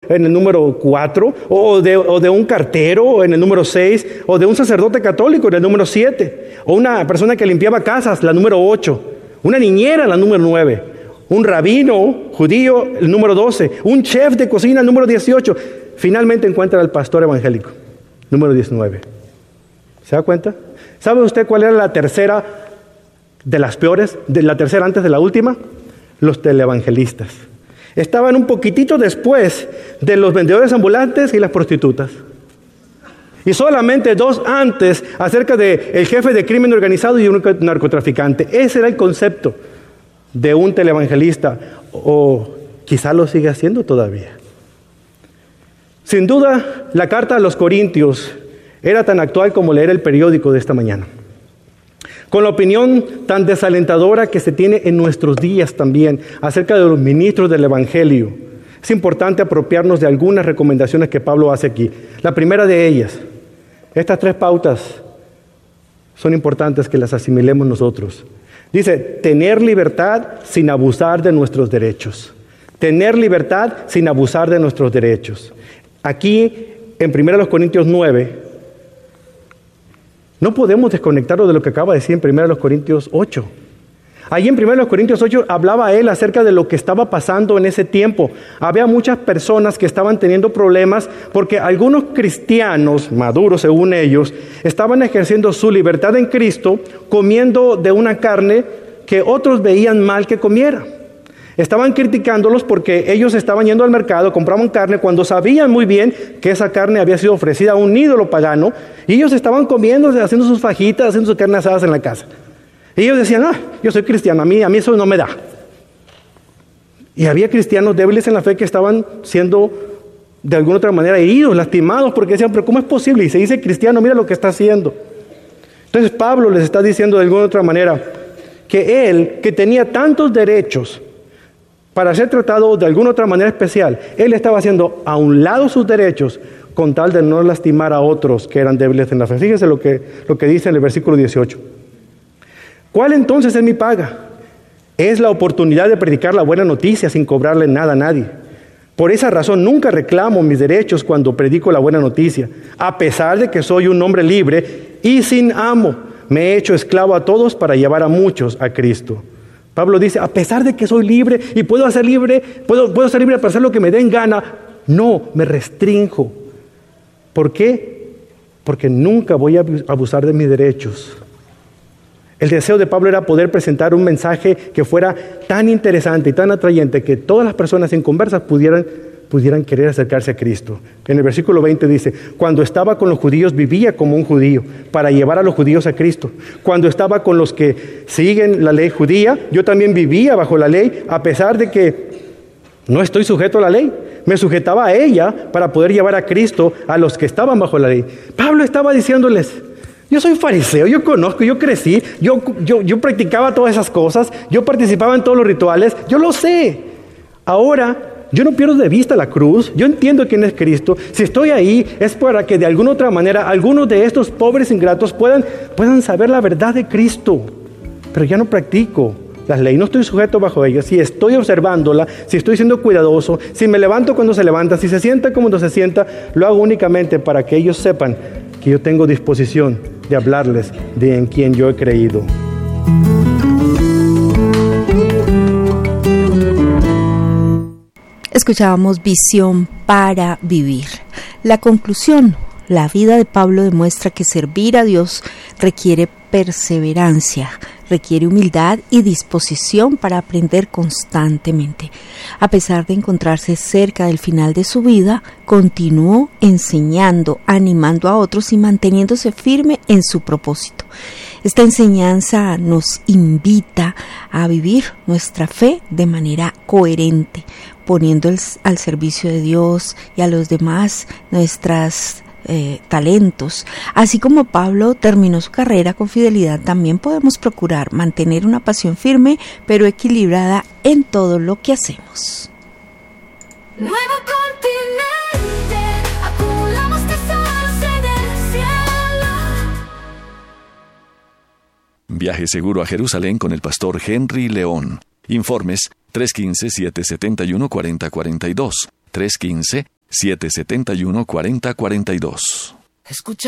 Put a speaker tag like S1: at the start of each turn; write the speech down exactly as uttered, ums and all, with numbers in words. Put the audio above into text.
S1: en el número cuatro, o de, o de un cartero en el número seis, o de un sacerdote católico en el número siete, o una persona que limpiaba casas, la número ocho, una niñera, la número nueve, un rabino judío, el número doce, un chef de cocina, el número dieciocho. Finalmente encuentra al pastor evangélico, número diecinueve. ¿Se da cuenta? ¿Sabe usted cuál era la tercera de las peores? De la tercera antes de la última, los televangelistas. Estaban un poquitito después de los vendedores ambulantes y las prostitutas. Y solamente dos antes acerca del jefe de crimen organizado y un narcotraficante. Ese era el concepto de un televangelista, o quizá lo sigue haciendo todavía. Sin duda, la carta a los Corintios era tan actual como leer el periódico de esta mañana. Con la opinión tan desalentadora que se tiene en nuestros días también acerca de los ministros del Evangelio, es importante apropiarnos de algunas recomendaciones que Pablo hace aquí. La primera de ellas, estas tres pautas son importantes que las asimilemos nosotros. Dice, tener libertad sin abusar de nuestros derechos. Tener libertad sin abusar de nuestros derechos. Aquí, en primera Corintios nueve, no podemos desconectarlo de lo que acaba de decir en primera Corintios ocho. Allí en primera Corintios ocho hablaba él acerca de lo que estaba pasando en ese tiempo. Había muchas personas que estaban teniendo problemas porque algunos cristianos, maduros según ellos, estaban ejerciendo su libertad en Cristo comiendo de una carne que otros veían mal que comiera. Estaban criticándolos porque ellos estaban yendo al mercado, compraban carne cuando sabían muy bien que esa carne había sido ofrecida a un ídolo pagano, y ellos estaban comiendo, haciendo sus fajitas, haciendo sus carnes asadas en la casa. Y ellos decían, ah, yo soy cristiano, a mí, a mí eso no me da. Y había cristianos débiles en la fe que estaban siendo de alguna otra manera heridos, lastimados, porque decían, pero ¿cómo es posible? Y se dice cristiano, mira lo que está haciendo. Entonces Pablo les está diciendo de alguna otra manera que él, que tenía tantos derechos para ser tratado de alguna otra manera especial, él estaba haciendo a un lado sus derechos con tal de no lastimar a otros que eran débiles en la fe. Fíjense lo que, lo que dice en el versículo dieciocho. ¿Cuál entonces es mi paga? Es la oportunidad de predicar la buena noticia sin cobrarle nada a nadie. Por esa razón nunca reclamo mis derechos cuando predico la buena noticia, a pesar de que soy un hombre libre y sin amo. Me he hecho esclavo a todos para llevar a muchos a Cristo. Pablo dice, a pesar de que soy libre y puedo hacer libre, puedo, puedo ser libre para hacer lo que me den gana, no, me restrinjo. ¿Por qué? Porque nunca voy a abusar de mis derechos. El deseo de Pablo era poder presentar un mensaje que fuera tan interesante y tan atrayente que todas las personas en conversas pudieran, pudieran querer acercarse a Cristo. En el versículo veinte dice, cuando estaba con los judíos vivía como un judío para llevar a los judíos a Cristo. Cuando estaba con los que siguen la ley judía, yo también vivía bajo la ley, a pesar de que no estoy sujeto a la ley. Me sujetaba a ella para poder llevar a Cristo a los que estaban bajo la ley. Pablo estaba diciéndoles, yo soy fariseo, yo conozco, yo crecí, yo, yo, yo practicaba todas esas cosas, yo participaba en todos los rituales, yo lo sé. Ahora, yo no pierdo de vista la cruz, yo entiendo quién es Cristo. Si estoy ahí es para que de alguna otra manera algunos de estos pobres ingratos puedan, puedan saber la verdad de Cristo. Pero ya no practico las leyes, no estoy sujeto bajo ellas. Si estoy observándola, si estoy siendo cuidadoso, si me levanto cuando se levanta, si se sienta cuando se sienta, lo hago únicamente para que ellos sepan que yo tengo disposición de hablarles de en quien yo he creído.
S2: Escuchábamos Visión para Vivir. La conclusión, la vida de Pablo demuestra que servir a Dios requiere perseverancia, requiere humildad y disposición para aprender constantemente. A pesar de encontrarse cerca del final de su vida, continuó enseñando, animando a otros y manteniéndose firme en su propósito. Esta enseñanza nos invita a vivir nuestra fe de manera coherente, poniendo el, al servicio de Dios y a los demás nuestras Eh, talentos. Así como Pablo terminó su carrera con fidelidad, también podemos procurar mantener una pasión firme pero equilibrada en todo lo que hacemos.
S3: Nuevo continente, acumulamos tesoros en el cielo.
S4: Viaje seguro a Jerusalén con el pastor Henry León. Informes tres uno cinco, siete siete uno, cuatro cero cuatro dos, tres uno cinco, siete siete uno, cuatro cero cuatro dos.
S5: Escucha